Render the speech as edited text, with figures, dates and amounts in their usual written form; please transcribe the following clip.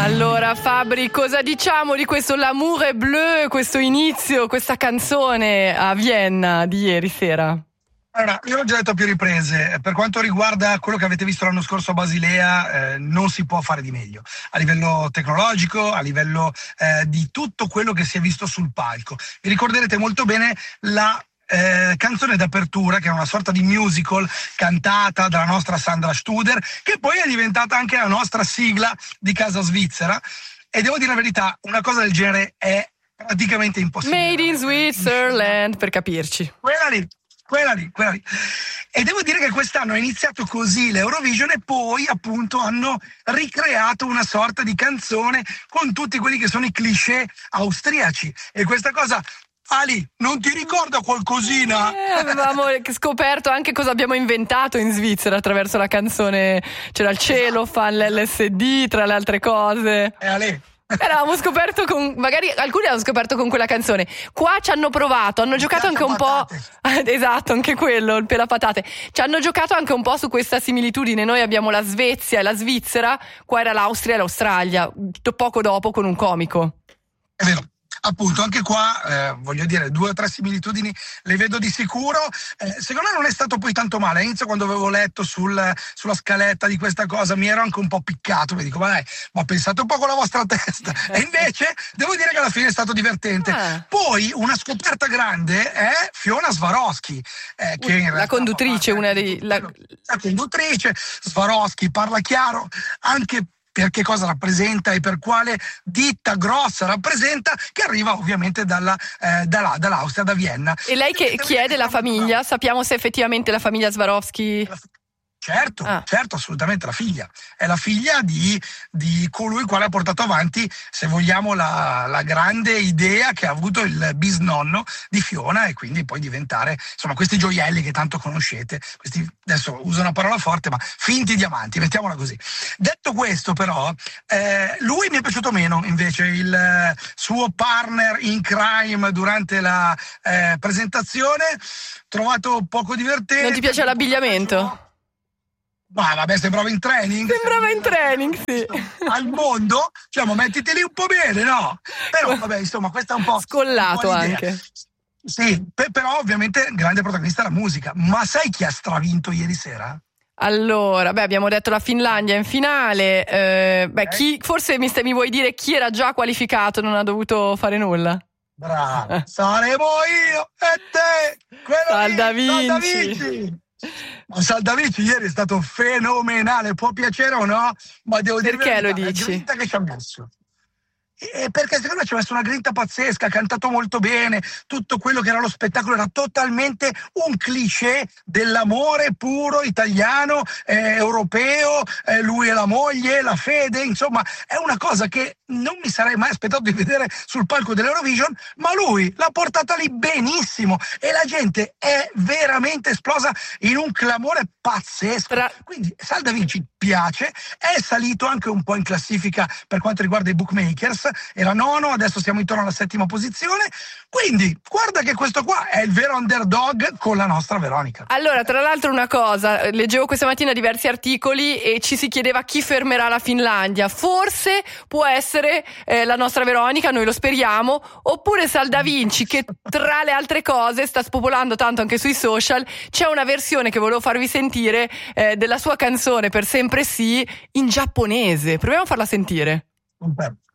Allora Fabri, cosa diciamo di questo L'amour est bleu, questo inizio, questa canzone a Vienna di ieri sera? Allora, io l'ho già detto a più riprese, per quanto riguarda quello che avete visto l'anno scorso a Basilea, non si può fare di meglio, a livello tecnologico, a livello di tutto quello che si è visto sul palco. Vi ricorderete molto bene la canzone d'apertura, che è una sorta di musical cantata dalla nostra Sandra Studer, che poi è diventata anche la nostra sigla di Casa Svizzera, e devo dire la verità, una cosa del genere è praticamente impossibile. Made in Switzerland, per capirci. Quella lì. E devo dire che quest'anno è iniziato così l'Eurovision e poi appunto hanno ricreato una sorta di canzone con tutti quelli che sono i cliché austriaci, e questa cosa, Ali, non ti ricorda qualcosina? Avevamo scoperto anche cosa abbiamo inventato in Svizzera attraverso la canzone. C'era il cellophane, l'LSD, tra le altre cose. Ale. Avevamo scoperto magari alcuni hanno scoperto con quella canzone. Qua ci hanno provato, hanno giocato anche un po'. Esatto, anche quello, il pelapatate. Ci hanno giocato anche un po' su questa similitudine. Noi abbiamo la Svezia e la Svizzera, qua era l'Austria e l'Australia, poco dopo con un comico. È vero. Appunto, anche qua, voglio dire, 2 o 3 similitudini le vedo di sicuro. Secondo me non è stato poi tanto male. All'inizio, quando avevo letto sulla scaletta di questa cosa, mi ero anche un po' piccato. Mi dico, ma pensate un po' con la vostra testa. E invece, devo dire che alla fine è stato divertente. Poi, una scoperta grande è Fiona Swarovski, che in realtà la conduttrice, la conduttrice. Swarovski parla chiaro anche per che cosa rappresenta e per quale ditta grossa rappresenta, che arriva ovviamente dall'Austria, da Vienna. E lei che chiede la famiglia? Sappiamo se effettivamente la famiglia Swarovski... Certo, assolutamente la figlia. È la figlia di colui quale ha portato avanti, se vogliamo, la grande idea che ha avuto il bisnonno di Fiona, e quindi poi diventare, insomma, questi gioielli che tanto conoscete, questi, adesso uso una parola forte, ma finti diamanti, mettiamola così. Detto questo, però, lui mi è piaciuto meno, invece, il suo partner in crime durante la presentazione, trovato poco divertente. Non ti piace l'abbigliamento? Ma vabbè, sembrava in training. Sì. Al mondo, diciamo, mettiti lì un po' bene, no? Però vabbè, insomma, questa è un po' scollato un po' anche. Sì, però ovviamente grande protagonista la musica. Ma sai chi ha stravinto ieri sera? Allora, abbiamo detto la Finlandia in finale. Chi, forse mi vuoi dire chi era già qualificato, non ha dovuto fare nulla? Bravo, saremo io e te, Salda Vinci. Ma Saldavici ieri è stato fenomenale, può piacere o no, ma devo dire perché lo dici? La grinta che ci ha messo. Perché secondo me ci ha messo una grinta pazzesca, ha cantato molto bene, tutto quello che era lo spettacolo era totalmente un cliché dell'amore puro italiano, europeo, lui e la moglie, la fede, insomma è una cosa che non mi sarei mai aspettato di vedere sul palco dell'Eurovision, ma lui l'ha portata lì benissimo e la gente è veramente esplosa in un clamore pazzesco. Quindi Saldavici piace, è salito anche un po' in classifica per quanto riguarda i bookmakers, era nono, adesso siamo intorno alla 7ª posizione, quindi guarda che questo qua è il vero underdog con la nostra Veronica. Allora, tra l'altro una cosa, leggevo questa mattina diversi articoli e ci si chiedeva chi fermerà la Finlandia. Forse può essere la nostra Veronica, noi lo speriamo, oppure Saldavinci, che tra le altre cose sta spopolando tanto anche sui social. C'è una versione che volevo farvi sentire della sua canzone Per sempre sì in giapponese. Proviamo a farla sentire. Super.